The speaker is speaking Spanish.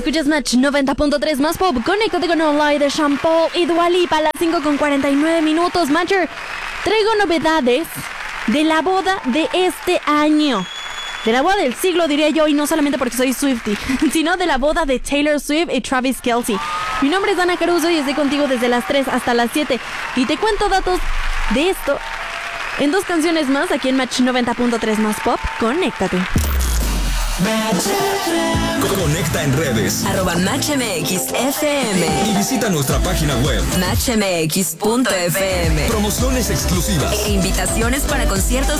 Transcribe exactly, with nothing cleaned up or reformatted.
Escuchas Match noventa punto tres más pop. Conéctate con Online de Sean Paul y Dua Lipa a las cinco con cuarenta y nueve minutos. Matcher, traigo novedades de la boda de este año. De la boda del siglo, diría yo, y no solamente porque soy Swiftie, sino de la boda de Taylor Swift y Travis Kelce. Mi nombre es Ana Caruso y estoy contigo desde las tres hasta las siete. Y te cuento datos de esto en dos canciones más aquí en Match noventa punto tres más pop. Conéctate. Conecta en redes arroba Match M X F M y visita nuestra página web match m x punto f m. Promociones exclusivas E invitaciones para conciertos